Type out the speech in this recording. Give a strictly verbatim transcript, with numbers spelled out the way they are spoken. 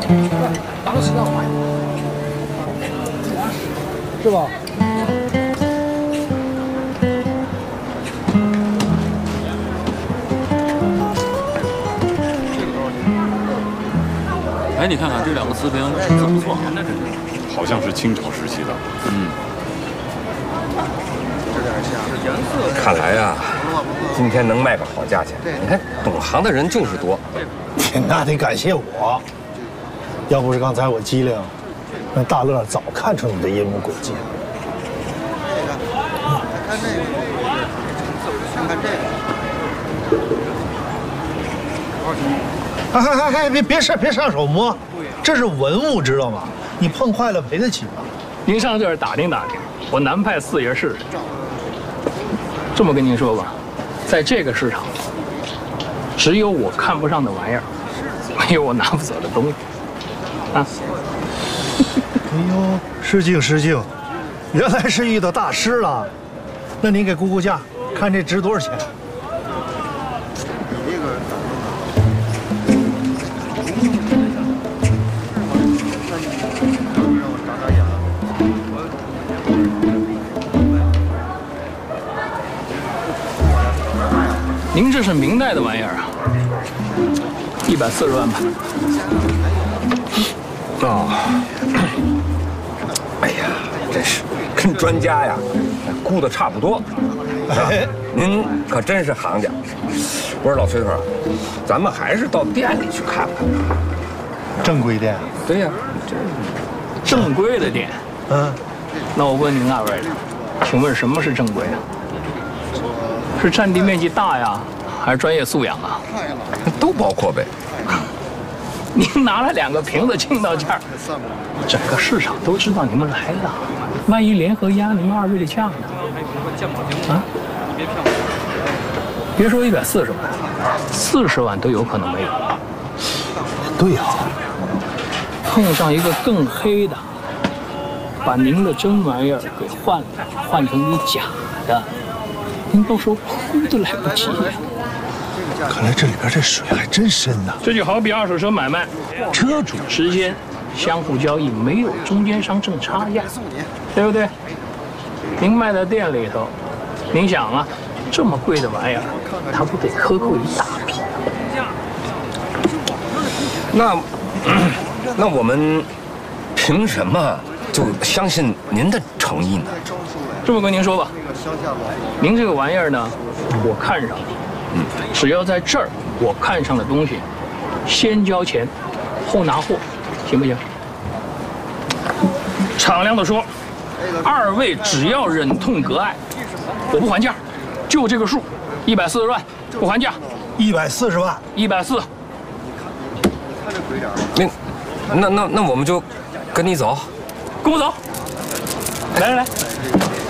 当时要买，是吧？ 哎，你看看这两个瓷瓶字不错， 好像是清朝时期的。 嗯。 看来呀、啊，今天能卖个好价钱。你看，懂行的人就是多。 那得感谢我，要不是刚才我机灵，那大乐早看出你的阴谋诡计了。 看这个，看看这个。 哎哎哎哎，别别上别上手摸，这是文物，知道吗？你碰坏了赔得起吗？ 您上这儿打听打听，我南派四爷试试。这么跟您说吧，在这个市场，只有我看不上的玩意儿，没有我拿不走的东西。啊！ 哎呦，失敬失敬，原来是遇到大师了。那您给估估价，看这值多少钱？ 你这个。 您这是明代的玩意儿啊，一百四十万吧。 哦，哎呀，真是跟专家呀估的差不多。啊、您可真是行家。不是老崔头，咱们还是到店里去看看。 正规店？ 对呀， 正规的店。 嗯， 那我问您二位，请问什么是正规的？ 是占地面积大呀，还是专业素养啊？ 都包括呗。 您拿了两个瓶子进到这儿，整个市场都知道你们来了，万一联合压你们二位的价呢？啊？别说一百四十万，四十万都有可能没有。 对呀、啊， 碰上一个更黑的，把您的真玩意儿给换了，换成你假的。 您到时候呼都来不及呀！ 看来这里边这水还真深呐。 这就好比二手车买卖，车主之间相互交易，没有中间商挣差价，对不对？您卖在店里头，您想啊，这么贵的玩意儿，他不得克扣一大笔？ 那，那我们凭什么就相信您的诚意呢？ 这么跟您说吧，您这个玩意儿呢，我看上了。嗯，只要在这儿我看上的东西，先交钱，后拿货，行不行？敞亮的说，二位只要忍痛割爱，我不还价，就这个数，一百四十万，不还价。 一百四十万， 一百四。 那，那那那我们就跟你走， 跟我走。来来来。